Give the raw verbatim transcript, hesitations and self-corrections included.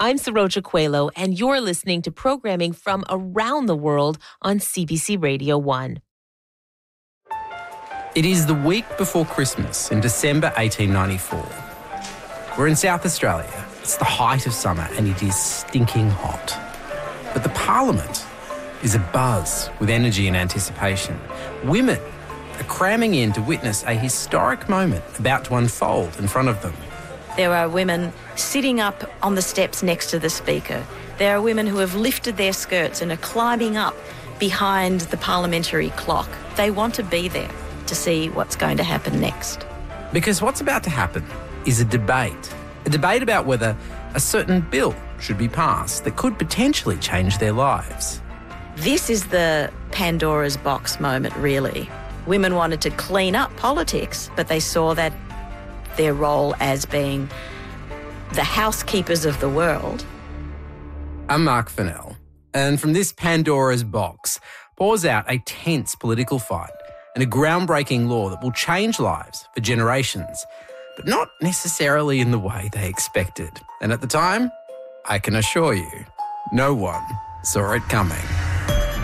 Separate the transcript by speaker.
Speaker 1: I'm Saroja Coelho, and you're listening to programming from around the world on C B C Radio one.
Speaker 2: It is the week before Christmas in December eighteen ninety-four. We're in South Australia. It's the height of summer and it is stinking hot. But the Parliament is abuzz with energy and anticipation. Women are cramming in to witness a historic moment about to unfold in front of them.
Speaker 3: There are women sitting up on the steps next to the Speaker. There are women who have lifted their skirts and are climbing up behind the parliamentary clock. They want to be there to see what's going to happen next.
Speaker 2: Because what's about to happen is a debate. A debate about whether a certain bill should be passed that could potentially change their lives.
Speaker 3: This is the Pandora's box moment, really. Women wanted to clean up politics, but they saw that their role as being the housekeepers of the world.
Speaker 2: I'm Mark Fennell, and from this Pandora's box pours out a tense political fight and a groundbreaking law that will change lives for generations, but not necessarily in the way they expected. And at the time, I can assure you, no one saw it coming.